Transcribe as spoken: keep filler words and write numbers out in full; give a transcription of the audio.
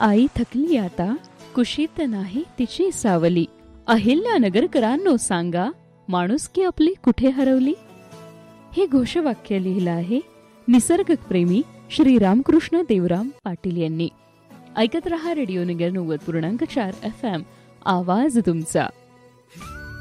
आई थकली आता, कुशीत नाही तिची सावली. अहिल्यानगरकरांनो सांगा, माणुसकी आपली कुठे हरवली. हे घोषवाक्य लिहिलं आहे निसर्गप्रेमी श्री रामकृष्ण देवराम पाटील यांनी. ऐकत रहा रेडिओ नगर नव्वद पूर्णांक चार एफ एम, आवाज तुमचा.